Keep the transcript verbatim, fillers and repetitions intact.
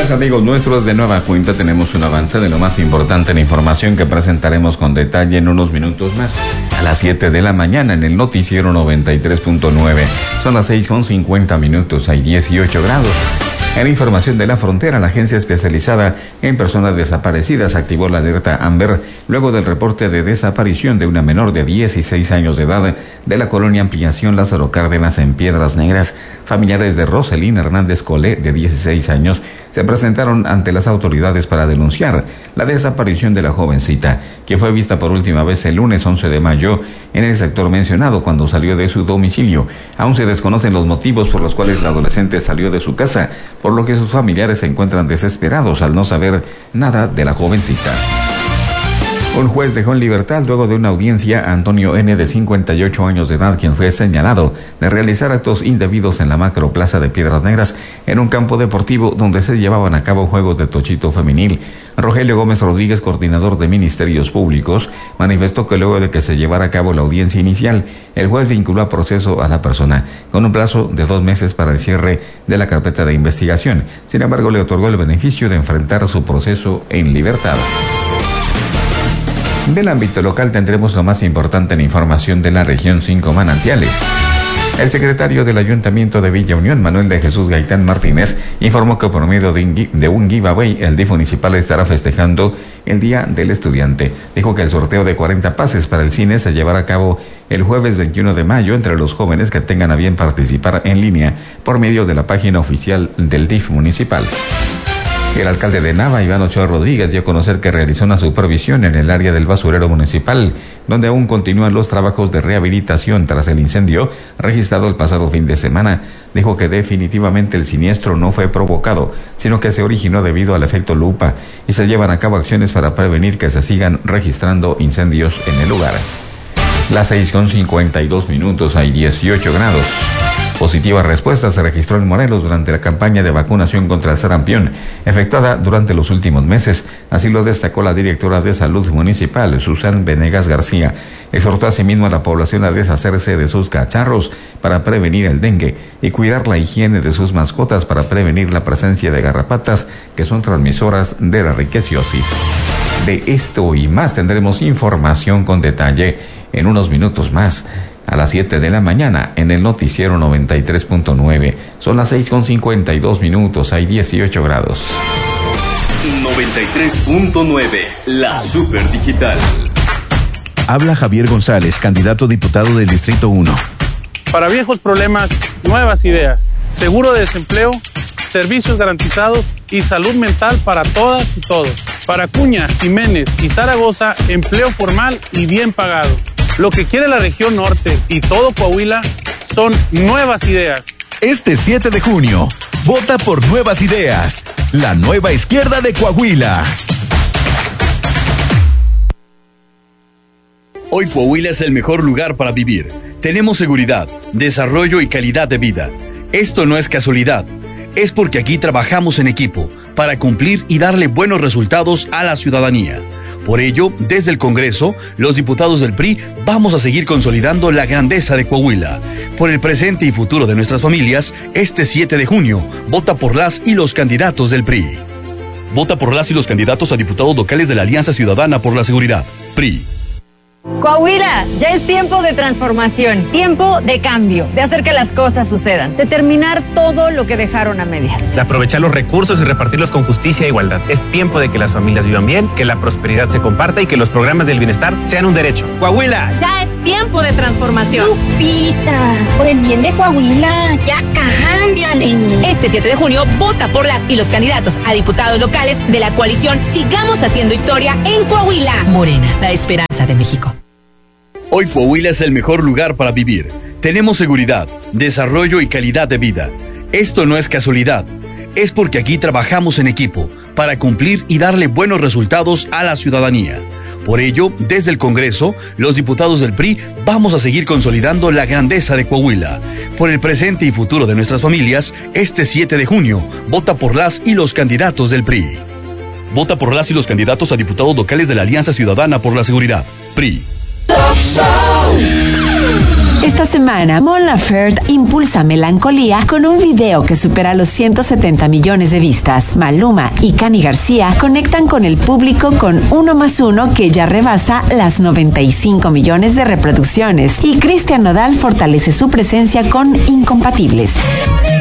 días, amigos nuestros. De nueva cuenta tenemos un avance de lo más importante en información que presentaremos con detalle en unos minutos más. A las siete de la mañana en el noticiero noventa y tres punto nueve. Son las seis con cincuenta minutos, hay dieciocho grados. En información de la frontera, la agencia especializada en personas desaparecidas activó la alerta Amber luego del reporte de desaparición de una menor de dieciséis años de edad de la colonia Ampliación Lázaro Cárdenas en Piedras Negras. Familiares de Roselyn Hernández Colé, de dieciséis años, se presentaron ante las autoridades para denunciar la desaparición de la jovencita, que fue vista por última vez el lunes once de mayo en el sector mencionado cuando salió de su domicilio. Aún se desconocen los motivos por los cuales la adolescente salió de su casa, por lo que sus familiares se encuentran desesperados al no saber nada de la jovencita. Un juez dejó en libertad luego de una audiencia a Antonio N., de cincuenta y ocho años de edad, quien fue señalado de realizar actos indebidos en la macroplaza de Piedras Negras, en un campo deportivo donde se llevaban a cabo juegos de tochito femenil. Rogelio Gómez Rodríguez, coordinador de Ministerios Públicos, manifestó que luego de que se llevara a cabo la audiencia inicial, el juez vinculó a proceso a la persona, con un plazo de dos meses para el cierre de la carpeta de investigación. Sin embargo, le otorgó el beneficio de enfrentar su proceso en libertad. Del ámbito local tendremos lo más importante en información de la región Cinco Manantiales. El secretario del Ayuntamiento de Villa Unión, Manuel de Jesús Gaitán Martínez, informó que por medio de un giveaway, el D I F municipal estará festejando el Día del Estudiante. Dijo que el sorteo de cuarenta pases para el cine se llevará a cabo el jueves veintiuno de mayo entre los jóvenes que tengan a bien participar en línea por medio de la página oficial del D I F municipal. El alcalde de Nava, Iván Ochoa Rodríguez, dio a conocer que realizó una supervisión en el área del basurero municipal, donde aún continúan los trabajos de rehabilitación tras el incendio registrado el pasado fin de semana. Dijo que definitivamente el siniestro no fue provocado, sino que se originó debido al efecto lupa y se llevan a cabo acciones para prevenir que se sigan registrando incendios en el lugar. Las seis con cincuenta y dos minutos, hay dieciocho grados. Positiva respuesta se registró en Morelos durante la campaña de vacunación contra el sarampión, efectuada durante los últimos meses. Así lo destacó la directora de Salud Municipal, Susan Venegas García. Exhortó asimismo a la población a deshacerse de sus cacharros para prevenir el dengue y cuidar la higiene de sus mascotas para prevenir la presencia de garrapatas, que son transmisoras de la riqueciosis. De esto y más tendremos información con detalle en unos minutos más. A las siete de la mañana en el noticiero noventa y tres punto nueve. Son las seis con cincuenta y dos minutos, hay dieciocho grados. noventa y tres punto nueve, la super digital. Habla Javier González, candidato a diputado del Distrito uno. Para viejos problemas, nuevas ideas. Seguro de desempleo, servicios garantizados y salud mental para todas y todos. Para Acuña, Jiménez y Zaragoza, empleo formal y bien pagado. Lo que quiere la región norte y todo Coahuila son nuevas ideas. Este siete de junio, vota por Nuevas Ideas, la nueva izquierda de Coahuila. Hoy Coahuila es el mejor lugar para vivir. Tenemos seguridad, desarrollo y calidad de vida. Esto no es casualidad, es porque aquí trabajamos en equipo para cumplir y darle buenos resultados a la ciudadanía. Por ello, desde el Congreso, los diputados del P R I vamos a seguir consolidando la grandeza de Coahuila. Por el presente y futuro de nuestras familias, este siete de junio, vota por las y los candidatos del P R I. Vota por las y los candidatos a diputados locales de la Alianza Ciudadana por la Seguridad, P R I. Coahuila, ya es tiempo de transformación, tiempo de cambio, de hacer que las cosas sucedan, de terminar todo lo que dejaron a medias. De aprovechar los recursos y repartirlos con justicia e igualdad. Es tiempo de que las familias vivan bien, que la prosperidad se comparta y que los programas del bienestar sean un derecho. Coahuila, ya es tiempo de transformación. Lupita, por el bien de Coahuila, ya cámbiale. Este siete de junio, vota por las y los candidatos a diputados locales de la coalición Sigamos Haciendo Historia en Coahuila. Morena, la esperanza de México. Hoy Coahuila es el mejor lugar para vivir. Tenemos seguridad, desarrollo y calidad de vida. Esto no es casualidad, es porque aquí trabajamos en equipo para cumplir y darle buenos resultados a la ciudadanía. Por ello, desde el Congreso, los diputados del P R I vamos a seguir consolidando la grandeza de Coahuila. Por el presente y futuro de nuestras familias, este siete de junio, vota por las y los candidatos del P R I. Vota por las y los candidatos a diputados locales de la Alianza Ciudadana por la Seguridad, P R I. Top Show. Esta semana, Mon Laferte impulsa Melancolía con un video que supera los ciento setenta millones de vistas. Maluma y Cani García conectan con el público con Uno más Uno, que ya rebasa las noventa y cinco millones de reproducciones. Y Cristian Nodal fortalece su presencia con Incompatibles.